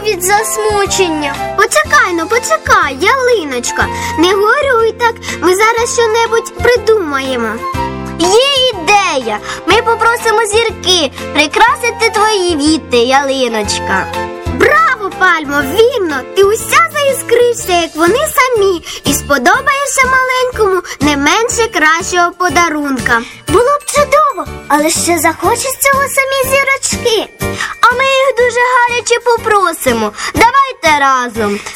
від засмучення. Почекай, ялиночка, не горюй так, ми зараз що-небудь придумаємо. Є ідея, ми попросимо зірки прикрасити твої віти, ялиночка. Браво, Пальмо, вірно, ти уся заіскришся, як вони самі, і сподобаєшся маленькому не менше кращого подарунка. Було б чудово, але ще захочуть цього самі зірочки. А ми їх дуже гаряче попросимо. Давайте разом.